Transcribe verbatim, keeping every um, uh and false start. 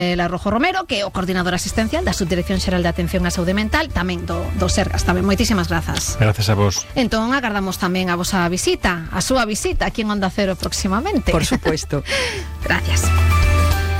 La Rojo Romero, que é o coordinador asistencial da Subdirección Xeral de Atención á Saúde Mental, tamén do, do Sergas. Tamén moitísimas grazas. Grazas a vos. Entón agardamos tamén a vosa visita, a súa visita aquí en Onda Cero próximamente. Por supuesto. Gracias.